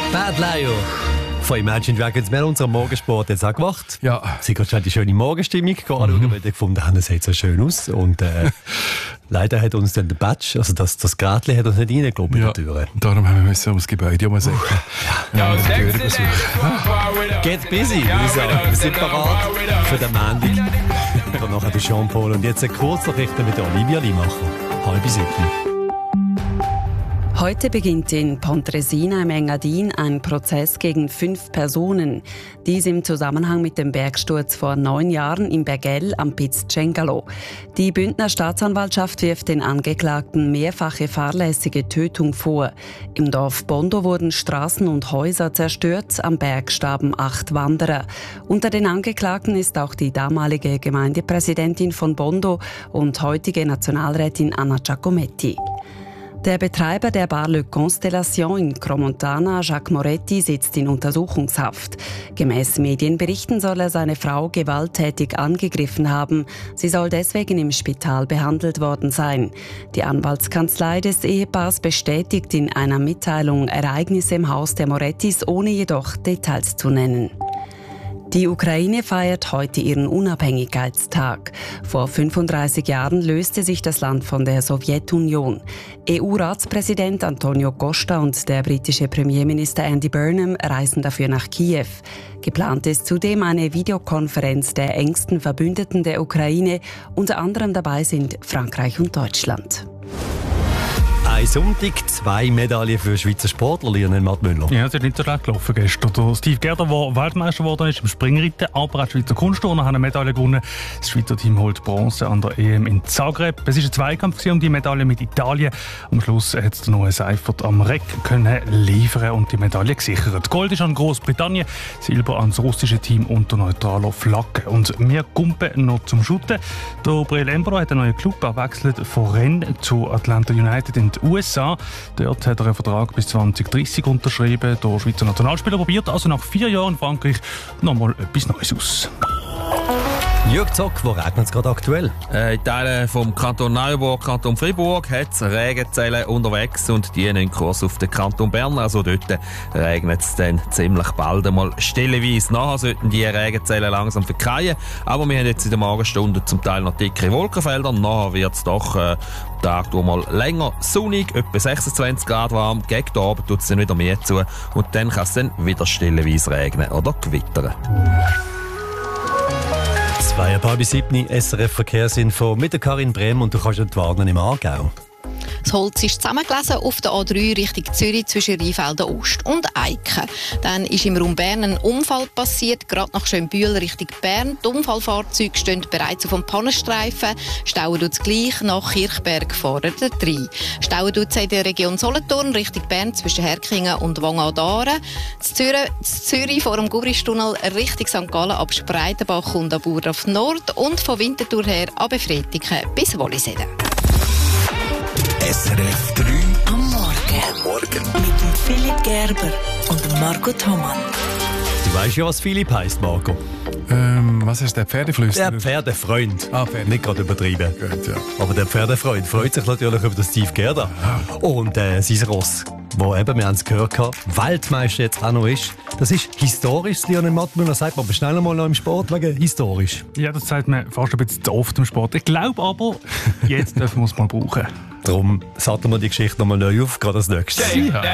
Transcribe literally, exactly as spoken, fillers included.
Bad Liar von Imagine Dragons. Wir haben unseren Morgensport jetzt auch gemacht. Ja. Sie haben schnell die schöne Morgenstimmung anschauen, mhm. weil wir gefunden haben, es sieht so schön aus. Und äh, leider hat uns dann der Badge, also das, das Grätchen, hat uns nicht reingelassen in ja. die Türe. Darum haben wir müssen ums Gebäude umsäckeln. Uh, ja. ja, ja. Get busy, würde ich sagen. Wir sind bereit für den Montag. Und nachher der Jean-Paul. Und jetzt eine Kurznachricht mit der Olivia Limacher. Halb sieben. Heute beginnt in Pontresina im Engadin ein Prozess gegen fünf Personen. Dies im Zusammenhang mit dem Bergsturz vor neun Jahren im Bergell am Piz Cengalo. Die Bündner Staatsanwaltschaft wirft den Angeklagten mehrfache fahrlässige Tötung vor. Im Dorf Bondo wurden Straßen und Häuser zerstört, am Berg starben acht Wanderer. Unter den Angeklagten ist auch die damalige Gemeindepräsidentin von Bondo und heutige Nationalrätin Anna Giacometti. Der Betreiber der Bar Le Constellation in Cromontana, Jacques Moretti, sitzt in Untersuchungshaft. Gemäss Medienberichten soll er seine Frau gewalttätig angegriffen haben. Sie soll deswegen im Spital behandelt worden sein. Die Anwaltskanzlei des Ehepaars bestätigt in einer Mitteilung Ereignisse im Haus der Morettis, ohne jedoch Details zu nennen. Die Ukraine feiert heute ihren Unabhängigkeitstag. Vor fünfunddreißig Jahren löste sich das Land von der Sowjetunion. E U-Ratspräsident Antonio Costa und der britische Premierminister Andy Burnham reisen dafür nach Kiew. Geplant ist zudem eine Videokonferenz der engsten Verbündeten der Ukraine. Unter anderem dabei sind Frankreich und Deutschland. Ein Sonntag, zwei Medaillen für Schweizer Sportler, Lionel Mattmüller. Ja, es ist nicht so schlecht gelaufen gestern. Der Steve Gerder, der Weltmeister geworden ist im Springreiten, aber auch die Schweizer Kunstturner haben eine Medaille gewonnen. Das Schweizer Team holt Bronze an der E M in Zagreb. Es war ein Zweikampf um die Medaille mit Italien. Am Schluss hat es Noah Seifert am Reck können liefern und die Medaille gesichert. Gold ist an Großbritannien, Silber an das russische Team unter neutraler Flagge. Und wir kumpen noch zum Shooten. Der Breel Embolo hat einen neuen Club erwechselt von Rennes zu Atlanta United in den U S A. Dort hat er einen Vertrag bis zwanzig dreißig unterschrieben. Der Schweizer Nationalspieler probiert also nach vier Jahren in Frankreich nochmal etwas Neues aus. Jörg Zock, wo regnet es gerade aktuell? Äh, in Teilen vom Kanton Neuenburg, Kanton Fribourg hat es Regenzellen unterwegs und die nehmen Kurs auf den Kanton Bern. Also dort regnet es dann ziemlich bald einmal stellenweise. Nachher sollten die Regenzellen langsam verkehren. Aber wir haben jetzt in der Morgenstunde zum Teil noch dicke Wolkenfelder. Nachher wird es doch äh, Tag durch mal länger sonnig, etwa sechsundzwanzig Grad warm. Gegen den Abend tut es dann wieder mehr zu und dann kann es dann wieder stellenweise regnen oder gewittern. Zwei halb sieben, S R F Verkehrsinfo mit der Karin Brehm und du kannst nicht warnen im Aargau. Das Holz ist zusammengelesen auf der A drei Richtung Zürich zwischen Rheinfelden Ost und Eiken. Dann ist im Raum Bern ein Unfall passiert, gerade nach Schönbühl Richtung Bern. Die Unfallfahrzeuge stehen bereits auf dem Pannenstreifen. Stauen tut es gleich nach Kirchberg fahren der drei. Stauen tut es in der Region Solothurn Richtung Bern zwischen Herkingen und Wangadaren. In Zürich, Zürich vor dem Gubristunnel Richtung Sankt Gallen ab Spreitenbach und ab Burdorf Nord und von Winterthur her ab Fretiken bis Wolliseden. S R F drei am Morgen. Am Morgen. Mit dem Philipp Gerber und Marco Thomann. Du weißt ja, was Philipp heisst, Marco. Ähm, was ist der Pferdeflüsterer? Der Pferdefreund. Ah, Pferde. Nicht gerade übertrieben. Gut, ja. Aber der Pferdefreund freut sich natürlich über den Steve Gerda. Und äh, sein Ross, wo eben, wir haben es gehört, Weltmeister jetzt auch noch ist. Das ist historisch, Lionel Mattmüller sagt man aber schnell mal noch im Sport wegen historisch. Ja, das sagt man fast ein bisschen zu oft im Sport. Ich glaube aber, jetzt dürfen wir es mal brauchen. Darum satteln wir die Geschichte nochmal neu auf, gerade als nächstes. Ja.